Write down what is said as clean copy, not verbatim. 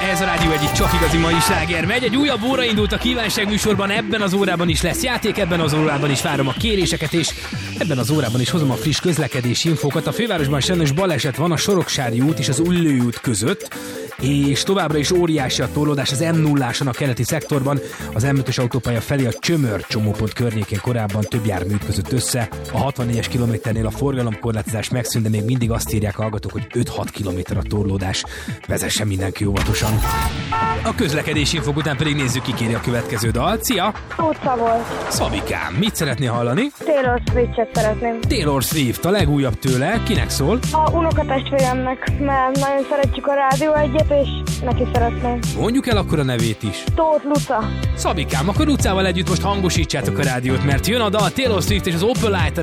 Ez a Rádió egyik csak igazi mai sláger megy. Egy újabb óra indult a kívánság műsorban, ebben az órában is lesz játék, ebben az órában is várom a kéréseket, és ebben az órában is hozom a friss közlekedési infókat. A fővárosban sajnos baleset van a Soroksári út és az Üllői út között, és továbbra is óriási a torlódás az M0-áson a keleti szektorban, az M5-ös autópálya felé a Csömör csomópont környékén korábban több jármű ütközött össze. A 64-es kilométernél a forgalomkorlátozás megszűnt, de még mindig azt írják a hallgatók, hogy 5-6 kilométer a torlódás. Vezessen mindenki óvatosan. A közlekedési infók után pedig nézzük, ki kéri a következő dalt. Szia! Utca volt. Szabikám, mit szeretnél hallani? Taylor Swift-et szeretném. Taylor Swift, a legújabb tőle. Kinek szól? A unokatestvéremnek, mert nagyon szeretjük a Rádió egyet, és neki szeretném. Mondjuk el akkor a nevét is. Tóth Luca. Szabikám, akkor Lucával együtt most hangosítsátok a rádiót, mert jön a dal Taylor Swift és az Opel Lighter